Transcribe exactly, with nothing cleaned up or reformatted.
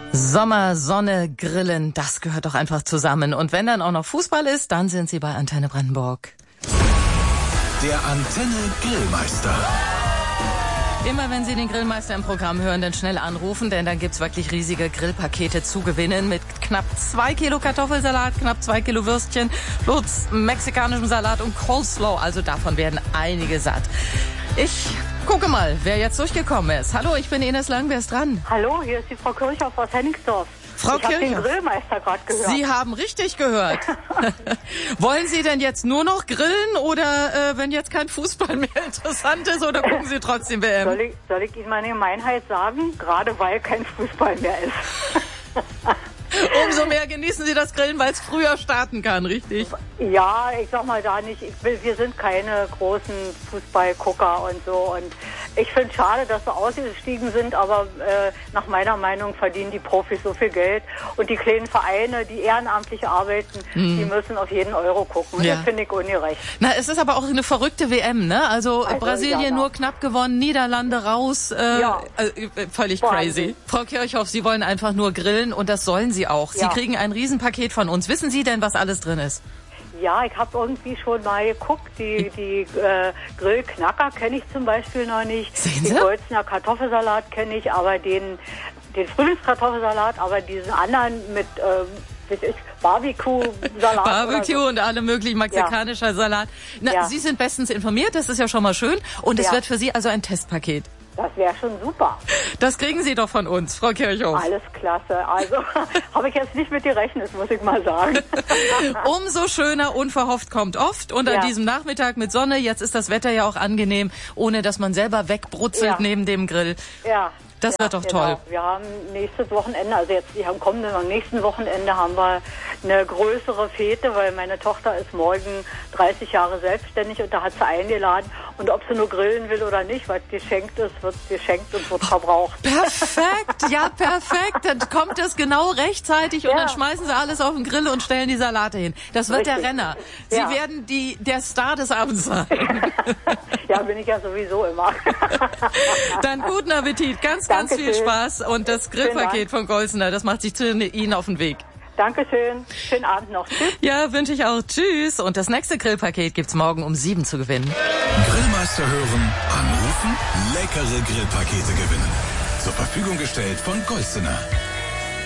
Sommer, Sonne, Grillen, das gehört doch einfach zusammen. Und wenn dann auch noch Fußball ist, dann sind Sie bei Antenne Brandenburg. Der Antenne Grillmeister. Immer wenn Sie den Grillmeister im Programm hören, dann schnell anrufen, denn dann gibt's wirklich riesige Grillpakete zu gewinnen mit knapp zwei Kilo Kartoffelsalat, knapp zwei Kilo Würstchen, plus mexikanischem Salat und Coleslaw. Also davon werden einige satt. Ich gucke mal, wer jetzt durchgekommen ist. Hallo, ich bin Ines Lang, wer ist dran? Hallo, hier ist die Frau Kirchhoff aus Henningsdorf. Frau ich habe den Kirchhoff. Grillmeister gerade gehört. Sie haben richtig gehört. Wollen Sie denn jetzt nur noch grillen oder äh, wenn jetzt kein Fußball mehr interessant ist oder gucken Sie trotzdem W M? Soll ich, soll ich Ihnen meine Gemeinheit sagen? Gerade weil kein Fußball mehr ist. Umso mehr genießen Sie das Grillen, weil es früher starten kann, richtig? Ja, ich sag mal da nicht. Ich will, wir sind keine großen Fußballgucker und so. Und ich finde es schade, dass wir ausgestiegen sind, aber äh, nach meiner Meinung verdienen die Profis so viel Geld. Und die kleinen Vereine, die ehrenamtlich arbeiten, hm. die müssen auf jeden Euro gucken. Und ja. Das finde ich ungerecht. Na, es ist aber auch eine verrückte W M, ne? Also, also Brasilien ja, nur knapp gewonnen, Niederlande raus. Äh, ja. äh, völlig Wahnsinn. Crazy. Frau Kirchhoff, Sie wollen einfach nur grillen und das sollen Sie auch. Sie ja. kriegen ein Riesenpaket von uns. Wissen Sie denn, was alles drin ist? Ja, ich habe irgendwie schon mal geguckt. Die, die äh, Grillknacker kenne ich zum Beispiel noch nicht. Sehen Sie? Den Golzener Kartoffelsalat kenne ich, aber den, den Frühlingskartoffelsalat, aber diesen anderen mit äh, Barbecue-Salat. Barbecue so. Und alle möglichen mexikanischer ja. Salat. Na, ja. Sie sind bestens informiert, das ist ja schon mal schön. Und es ja. wird für Sie also ein Testpaket. Das wäre schon super. Das kriegen Sie doch von uns, Frau Kirchhoff. Alles klasse. Also habe ich jetzt nicht mit gerechnet, muss ich mal sagen. Umso schöner, unverhofft kommt oft. Und ja. an diesem Nachmittag mit Sonne, jetzt ist das Wetter ja auch angenehm, ohne dass man selber wegbrutzelt ja. neben dem Grill. Ja. Das ja, wird doch genau. toll. Wir haben nächstes Wochenende, also jetzt am kommenden, am nächsten Wochenende haben wir eine größere Fete, weil meine Tochter ist morgen dreißig Jahre selbstständig und da hat sie eingeladen. Und ob sie nur grillen will oder nicht, was geschenkt ist, wird geschenkt und wird verbraucht. Perfekt, ja perfekt. Dann kommt es genau rechtzeitig und ja. dann schmeißen sie alles auf den Grill und stellen die Salate hin. Das wird Richtig. Der Renner. Sie ja. werden die, der Star des Abends sein. Ja, bin ich ja sowieso immer. Dann guten Appetit, ganz, ganz Dankeschön. Viel Spaß. Und das Grillpaket von Golzener, das macht sich zu Ihnen auf den Weg. Dankeschön. Schönen Abend noch. Tschüss. Ja, wünsche ich auch. Tschüss. Und das nächste Grillpaket gibt's morgen um sieben zu gewinnen. Grillmeister hören, anrufen, leckere Grillpakete gewinnen. Zur Verfügung gestellt von Golzener.